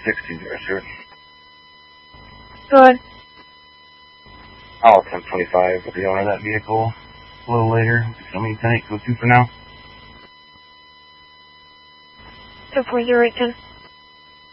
16-0. Go ahead. I'll attempt 25 with the owner of that vehicle a little later. Show me 10-8, go 2 for now. 10-4, 0-8-10.